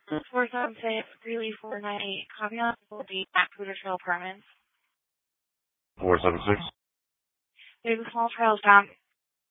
476 Greeley 498. Copy on the date at Cooter Trail Apartments. 476. There's a small child found